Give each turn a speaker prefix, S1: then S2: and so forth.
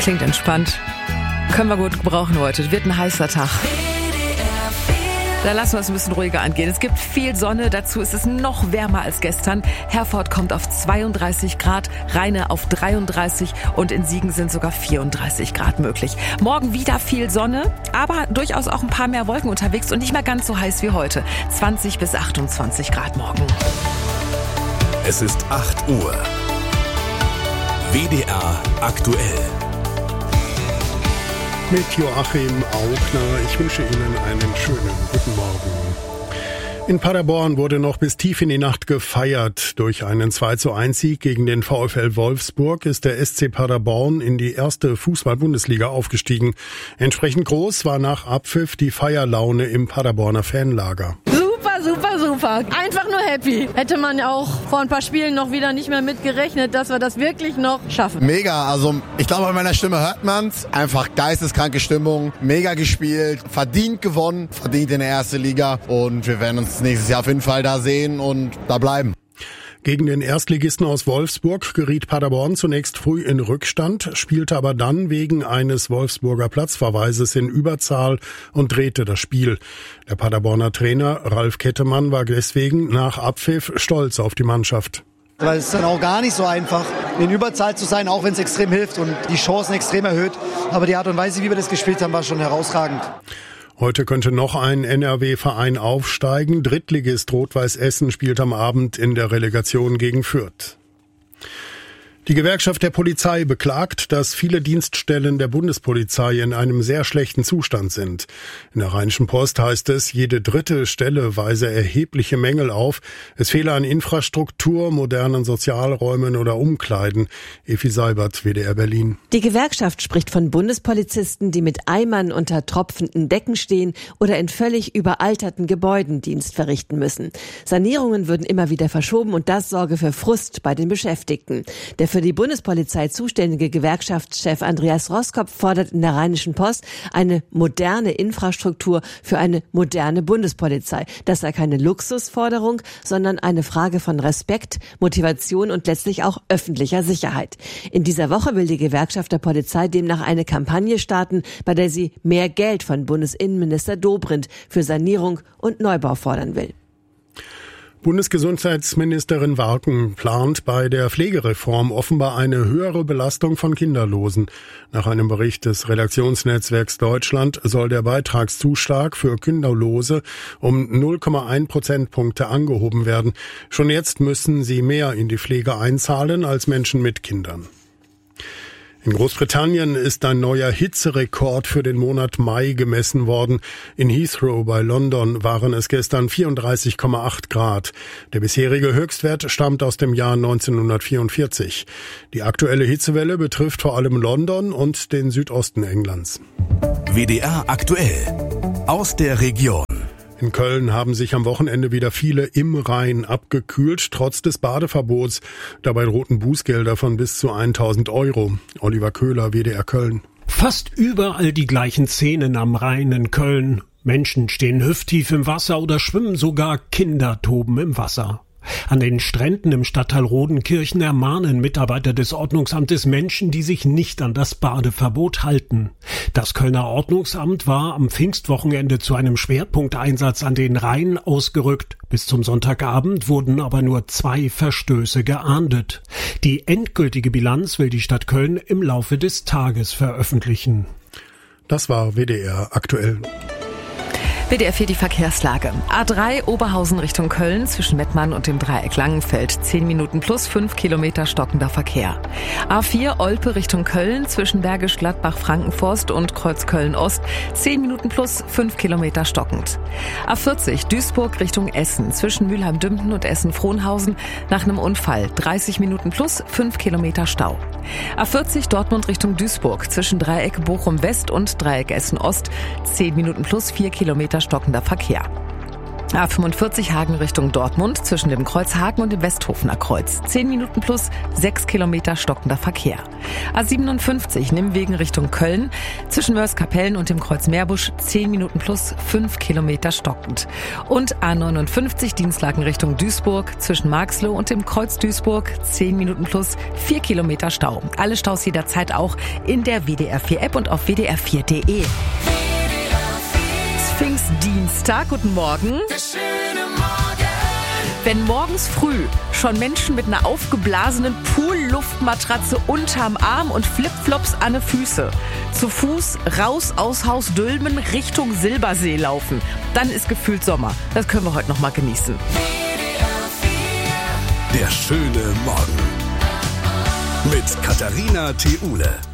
S1: Klingt entspannt. Können wir gut gebrauchen heute. Wird ein heißer Tag. Da lassen wir es ein bisschen ruhiger angehen. Es gibt viel Sonne, dazu ist es noch wärmer als gestern. Herford kommt auf 32 Grad, Rheine auf 33 und in Siegen sind sogar 34 Grad möglich. Morgen wieder viel Sonne, aber durchaus auch ein paar mehr Wolken unterwegs und nicht mehr ganz so heiß wie heute. 20 bis 28 Grad morgen.
S2: Es ist 8 Uhr. WDR aktuell.
S3: Mit Joachim Augner. Ich wünsche Ihnen einen schönen guten Morgen. In Paderborn wurde noch bis tief in die Nacht gefeiert. Durch einen 2:1-Sieg gegen den VfL Wolfsburg ist der SC Paderborn in die erste Fußball-Bundesliga aufgestiegen. Entsprechend groß war nach Abpfiff die Feierlaune im Paderborner Fanlager.
S4: Super. Einfach nur happy. Hätte man ja auch vor ein paar Spielen noch wieder nicht mehr mit gerechnet, dass wir das wirklich noch schaffen.
S5: Mega, also ich glaube, bei meiner Stimme hört man's. Einfach geisteskranke Stimmung, mega gespielt, verdient gewonnen, verdient in der ersten Liga und wir werden uns nächstes Jahr auf jeden Fall da sehen und da bleiben.
S3: Gegen den Erstligisten aus Wolfsburg geriet Paderborn zunächst früh in Rückstand, spielte aber dann wegen eines Wolfsburger Platzverweises in Überzahl und drehte das Spiel. Der Paderborner Trainer Ralf Kettemann war deswegen nach Abpfiff stolz auf die Mannschaft.
S6: Weil es ist dann auch gar nicht so einfach, in Überzahl zu sein, auch wenn es extrem hilft und die Chancen extrem erhöht. Aber die Art und Weise, wie wir das gespielt haben, war schon herausragend.
S3: Heute könnte noch ein NRW-Verein aufsteigen. Drittligist Rot-Weiß Essen spielt am Abend in der Relegation gegen Fürth. Die Gewerkschaft der Polizei beklagt, dass viele Dienststellen der Bundespolizei in einem sehr schlechten Zustand sind. In der Rheinischen Post heißt es, jede dritte Stelle weise erhebliche Mängel auf. Es fehle an Infrastruktur, modernen Sozialräumen oder Umkleiden. Effi Seibert, WDR Berlin.
S7: Die Gewerkschaft spricht von Bundespolizisten, die mit Eimern unter tropfenden Decken stehen oder in völlig überalterten Gebäuden Dienst verrichten müssen. Sanierungen würden immer wieder verschoben und das sorge für Frust bei den Beschäftigten. Der für die Bundespolizei zuständige Gewerkschaftschef Andreas Roskopf fordert in der Rheinischen Post eine moderne Infrastruktur für eine moderne Bundespolizei. Das sei keine Luxusforderung, sondern eine Frage von Respekt, Motivation und letztlich auch öffentlicher Sicherheit. In dieser Woche will die Gewerkschaft der Polizei demnach eine Kampagne starten, bei der sie mehr Geld von Bundesinnenminister Dobrindt für Sanierung und Neubau fordern will.
S3: Bundesgesundheitsministerin Warken plant bei der Pflegereform offenbar eine höhere Belastung von Kinderlosen. Nach einem Bericht des Redaktionsnetzwerks Deutschland soll der Beitragszuschlag für Kinderlose um 0,1 Prozentpunkte angehoben werden. Schon jetzt müssen sie mehr in die Pflege einzahlen als Menschen mit Kindern. In Großbritannien ist ein neuer Hitzerekord für den Monat Mai gemessen worden. In Heathrow bei London waren es gestern 34,8 Grad. Der bisherige Höchstwert stammt aus dem Jahr 1944. Die aktuelle Hitzewelle betrifft vor allem London und den Südosten Englands.
S2: WDR aktuell. Aus der Region.
S3: In Köln haben sich am Wochenende wieder viele im Rhein abgekühlt, trotz des Badeverbots. Dabei drohten Bußgelder von bis zu 1.000 €. Oliver Köhler, WDR Köln.
S8: Fast überall die gleichen Szenen am Rhein in Köln. Menschen stehen hüfttief im Wasser oder schwimmen sogar, Kinder toben im Wasser. An den Stränden im Stadtteil Rodenkirchen ermahnen Mitarbeiter des Ordnungsamtes Menschen, die sich nicht an das Badeverbot halten. Das Kölner Ordnungsamt war am Pfingstwochenende zu einem Schwerpunkteinsatz an den Rhein ausgerückt. Bis zum Sonntagabend wurden aber nur 2 Verstöße geahndet. Die endgültige Bilanz will die Stadt Köln im Laufe des Tages veröffentlichen.
S3: Das war WDR aktuell.
S1: WDR 4 die Verkehrslage. A3 Oberhausen Richtung Köln zwischen Mettmann und dem Dreieck Langenfeld. 10 Minuten plus 5 Kilometer stockender Verkehr. A4 Olpe Richtung Köln zwischen Bergisch Gladbach Frankenforst und Kreuzköln Ost. 10 Minuten plus 5 Kilometer stockend. A40 Duisburg Richtung Essen zwischen Mülheim-Dümpten und Essen-Frohnhausen nach einem Unfall. 30 Minuten plus 5 Kilometer Stau. A40 Dortmund Richtung Duisburg zwischen Dreieck Bochum West und Dreieck Essen Ost. 10 Minuten plus 4 Kilometer stockender Verkehr. A45 Hagen Richtung Dortmund zwischen dem Kreuz Hagen und dem Westhofener Kreuz. 10 Minuten plus 6 Kilometer stockender Verkehr. A57 Nimwegen Richtung Köln zwischen Mörs-Kapellen und dem Kreuz Meerbusch. 10 Minuten plus 5 Kilometer stockend. Und A59 Dienstlaken Richtung Duisburg zwischen Marxloh und dem Kreuz Duisburg. 10 Minuten plus 4 Kilometer Stau. Alle Staus jederzeit auch in der WDR 4 App und auf wdr4.de. Pfingstdienstag, guten Morgen. Wenn morgens früh schon Menschen mit einer aufgeblasenen Poolluftmatratze unterm Arm und Flipflops an den Füße zu Fuß raus aus Haus Dülmen Richtung Silbersee laufen, dann ist gefühlt Sommer. Das können wir heute noch mal genießen.
S2: Der schöne Morgen mit Katharina Theule.